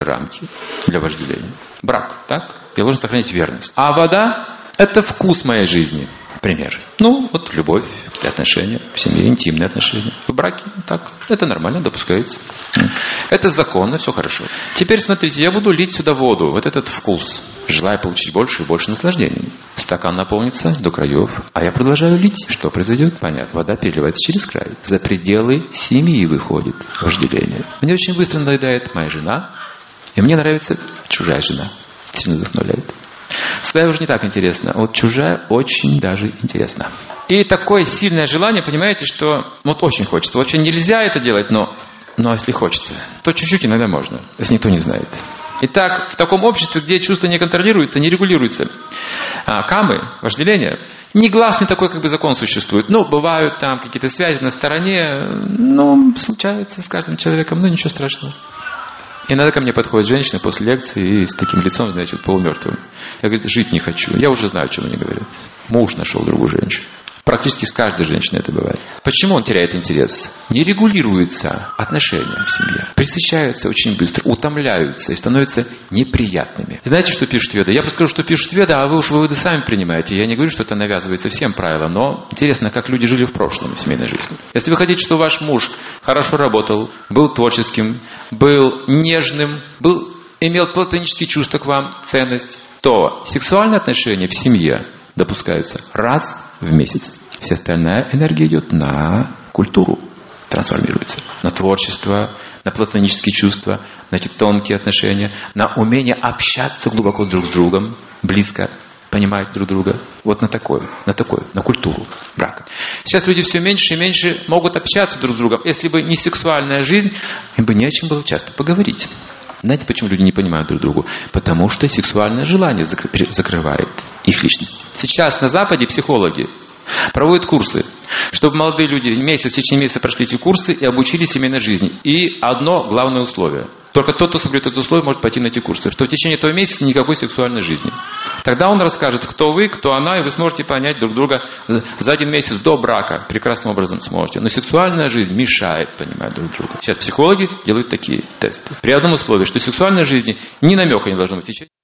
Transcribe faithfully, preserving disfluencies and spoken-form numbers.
рамки для вожделения. Брак, так? Я должен сохранить верность. А вода – это вкус моей жизни. Пример. Ну, вот любовь, отношения в семье, интимные отношения. В браке так. Это нормально, допускается. Это законно, все хорошо. Теперь смотрите, я буду лить сюда воду, вот этот вкус, желая получить больше и больше наслаждений. Стакан наполнится до краев, а я продолжаю лить. Что произойдет? Понятно. Вода переливается через край. За пределы семьи выходит вожделение. Мне очень быстро надоедает моя жена, и мне нравится чужая жена. Сильно вдохновляет. Своя уже не так интересно, вот чужая очень даже интересна. И такое сильное желание, понимаете, что вот очень хочется. Вообще нельзя это делать, но, но если хочется, то чуть-чуть иногда можно, если никто не знает. Итак, в таком обществе, где чувства не контролируются, не регулируются, а, камы, вожделение, негласный такой как бы закон существует. Ну, бывают там какие-то связи на стороне, ну, случается с каждым человеком, ну, ничего страшного. Иногда ко мне подходит женщина после лекции и с таким лицом, знаете, вот полумертвым. Я говорю, жить не хочу. Я уже знаю, о чем они говорят. Муж нашел другую женщину. Практически с каждой женщиной это бывает. Почему он теряет интерес? Не регулируются отношения в семье. Пресыщаются очень быстро, утомляются и становятся неприятными. Знаете, что пишут веды? Я подскажу, что пишут веды, а вы уж выводы сами принимаете. Я не говорю, что это навязывается всем правило, но интересно, как люди жили в прошлом в семейной жизни. Если вы хотите, чтобы ваш муж хорошо работал, был творческим, был нежным, был, имел платонические чувства к вам, ценность, то сексуальные отношения в семье допускаются раз в месяц. Вся остальная энергия идет на культуру, трансформируется, на творчество, на платонические чувства, на эти тонкие отношения, на умение общаться глубоко друг с другом, близко понимать друг друга. Вот на такое, на такое, на культуру брака. Сейчас люди все меньше и меньше могут общаться друг с другом. Если бы не сексуальная жизнь, им бы не о чем было часто поговорить. Знаете, почему люди не понимают друг друга? Потому что сексуальное желание закрывает их личность. Сейчас на Западе психологи проводят курсы, чтобы молодые люди месяц, в течение месяца прошли эти курсы и обучились семейной жизни. И одно главное условие. Только тот, кто соблюдет это условие, может пойти на эти курсы. Что в течение этого месяца никакой сексуальной жизни. Тогда он расскажет, кто вы, кто она, и вы сможете понять друг друга за один месяц до брака. Прекрасным образом сможете. Но сексуальная жизнь мешает понимать друг друга. Сейчас психологи делают такие тесты. При одном условии, что в сексуальной жизни ни намека не должно быть в течение